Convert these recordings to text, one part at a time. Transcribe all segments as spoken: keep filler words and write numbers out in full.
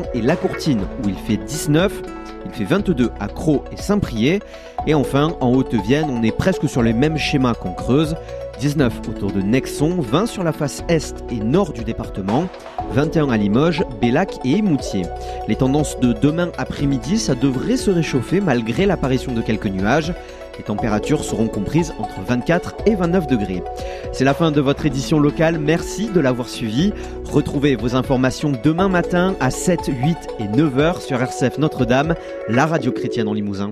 et La Courtine où il fait dix-neuf. Il fait vingt-deux à Crau et Saint-Priest. Et enfin, en Haute-Vienne, on est presque sur les mêmes schémas qu'en Creuse. dix-neuf autour de Nexon, vingt sur la face est et nord du département, vingt et un à Limoges, Bellac et Émoutier. Les tendances de demain après-midi, ça devrait se réchauffer malgré l'apparition de quelques nuages. Les températures seront comprises entre vingt-quatre et vingt-neuf degrés. C'est la fin de votre édition locale. Merci de l'avoir suivi. Retrouvez vos informations demain matin à sept, huit et neuf heures sur R C F Notre-Dame, la radio chrétienne en Limousin.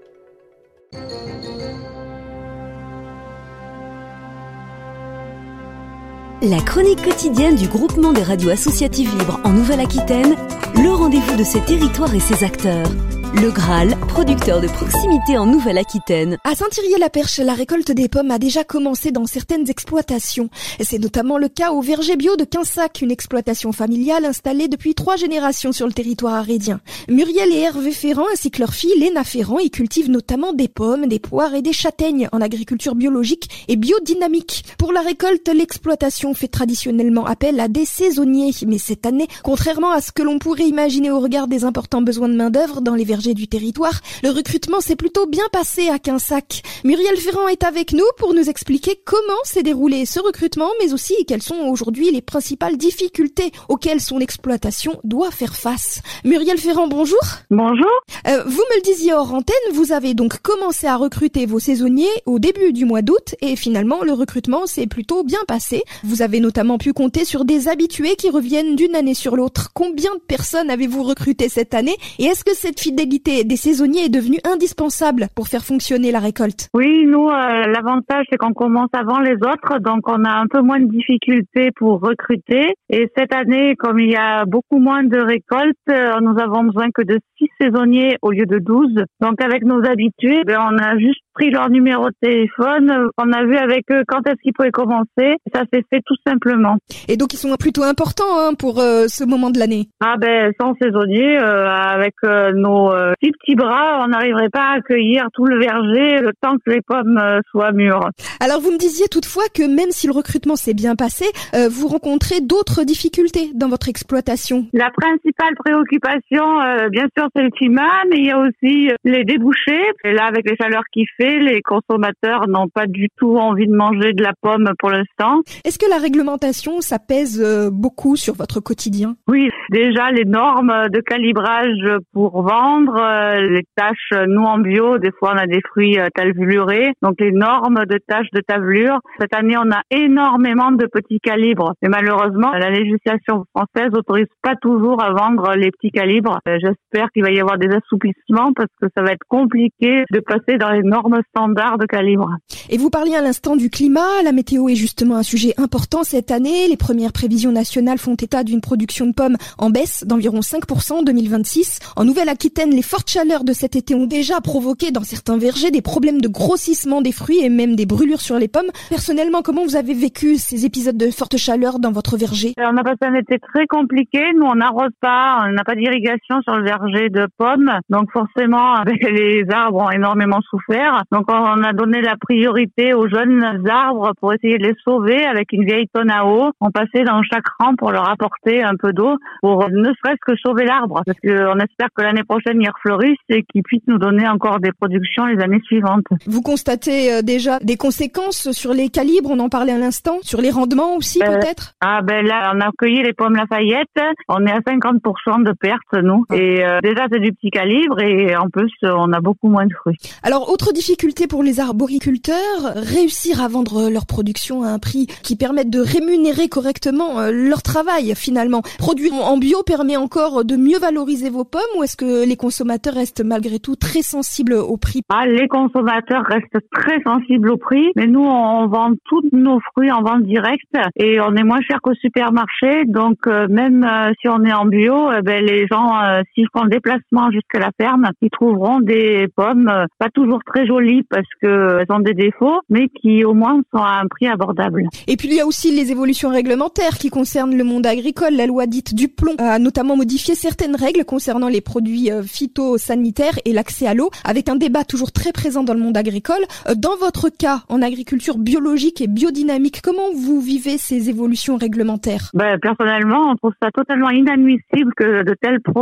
La chronique quotidienne du groupement des radios associatives libres en Nouvelle-Aquitaine, le rendez-vous de ses territoires et ses acteurs. Le Graal, producteur de proximité en Nouvelle-Aquitaine. À Saint-Thirier-la-Perche, la récolte des pommes a déjà commencé dans certaines exploitations. C'est notamment le cas au verger bio de Quinsac, une exploitation familiale installée depuis trois générations sur le territoire arédien. Muriel et Hervé Ferrand ainsi que leur fille Léna Ferrand y cultivent notamment des pommes, des poires et des châtaignes en agriculture biologique et biodynamique. Pour la récolte, l'exploitation fait traditionnellement appel à des saisonniers. Mais cette année, contrairement à ce que l'on pourrait imaginer au regard des importants besoins de main-d'œuvre dans les vergers du territoire, le recrutement s'est plutôt bien passé à Quinsac. Muriel Ferrand est avec nous pour nous expliquer comment s'est déroulé ce recrutement, mais aussi quelles sont aujourd'hui les principales difficultés auxquelles son exploitation doit faire face. Muriel Ferrand, bonjour. Bonjour. Euh, vous me le disiez hors antenne, vous avez donc commencé à recruter vos saisonniers au début du mois d'août et finalement le recrutement s'est plutôt bien passé. Vous avez notamment pu compter sur des habitués qui reviennent d'une année sur l'autre. Combien de personnes avez-vous recruté cette année et est-ce que cette fidélité des saisonniers est devenue indispensable pour faire fonctionner la récolte? Oui, nous, euh, l'avantage, c'est qu'on commence avant les autres, donc on a un peu moins de difficultés pour recruter. Et cette année, comme il y a beaucoup moins de récoltes, euh, nous avons besoin que de six saisonniers au lieu de douze. Donc avec nos habitués, ben, on a juste pris leur numéro de téléphone, on a vu avec eux quand est-ce qu'ils pouvaient commencer. Ça s'est fait tout simplement. Et donc ils sont plutôt importants hein, pour euh, ce moment de l'année. Ah ben sans saisonniers, euh, avec euh, nos euh, six petits bras, on n'arriverait pas à accueillir tout le verger le temps que les pommes euh, soient mûres. Alors vous me disiez toutefois que même si le recrutement s'est bien passé, euh, vous rencontrez d'autres difficultés dans votre exploitation. La principale préoccupation, euh, bien sûr, c'est le climat, mais il y a aussi les débouchés. Et là, avec les chaleurs qu'il fait, les consommateurs n'ont pas du tout envie de manger de la pomme pour l'instant. Est-ce que la réglementation, ça pèse euh, beaucoup sur votre quotidien? Oui, déjà les normes de calibrage pour vendre, euh, les tâches, nous en bio, des fois on a des fruits euh, talvulurés, donc les normes de tâches de tavelure. Cette année, on a énormément de petits calibres. Et malheureusement, la législation française n'autorise pas toujours à vendre les petits calibres. Euh, j'espère qu'il va y avoir des assouplissements parce que ça va être compliqué de passer dans les normes standards de calibre. Et vous parliez à l'instant du climat. La météo est justement un sujet important cette année. Les premières prévisions nationales font état d'une production de pommes en baisse d'environ cinq pour cent en deux mille vingt-six. En Nouvelle-Aquitaine, les fortes chaleurs de cet été ont déjà provoqué dans certains vergers des problèmes de grossissement des fruits et même des brûlures sur les pommes. Personnellement, comment vous avez vécu ces épisodes de forte chaleur dans votre verger? On a passé un été très compliqué. Nous, on n'arrose pas, on n'a pas d'irrigation sur le verger de pommes. Donc forcément, les arbres ont énormément souffert. Donc on a donné la priorité aux jeunes arbres pour essayer de les sauver avec une vieille tonne à eau. On passait dans chaque rang pour leur apporter un peu d'eau pour ne serait-ce que sauver l'arbre. Parce qu'on espère que l'année prochaine, il refleurisse et qu'il puisse nous donner encore des productions les années suivantes. Vous constatez euh, déjà des conséquences sur les calibres, on en parlait à l'instant, sur les rendements aussi euh, peut-être? Ah ben là, on a cueilli les pommes Lafayette, on est à cinquante pour cent de perte nous. Et euh, déjà c'est du petit calibre et en plus on a beaucoup moins de fruits. Alors autre difficulté pour les arboriculteurs, réussir à vendre leur production à un prix qui permette de rémunérer correctement leur travail finalement. Produire en bio permet encore de mieux valoriser vos pommes ou est-ce que les consommateurs restent malgré tout très sensibles au prix? Ah, les consommateurs restent très sensibles au prix, mais nous on vend tous nos fruits en vente directe et on est moins cher qu'au supermarché, donc euh, même euh, si on est en bio, euh, ben, les gens euh, s'ils font le déplacement jusqu'à la ferme, ils trouveront des pommes euh, pas toujours très jolies parce que euh, elles ont des défauts, mais qui au moins sont à un prix abordable. Et puis il y a aussi les évolutions réglementaires qui concernent le monde agricole. La loi dite Duplon a notamment modifié certaines règles concernant les produits euh, phytosanitaires et l'accès à l'eau, avec un débat toujours très présent dans le monde agricole. Euh, dans votre cas, en agriculture biologique et biodynamique, comment vous vivez ces évolutions réglementaires? Ben, personnellement, on trouve ça totalement inadmissible que de tels